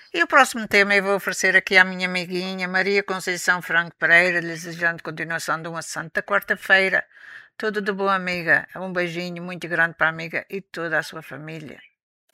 E o próximo tema eu vou oferecer aqui à minha amiguinha Maria Conceição Franco Pereira, desejando continuação de uma santa quarta-feira. Tudo de bom, amiga. Um beijinho muito grande para a amiga e toda a sua família.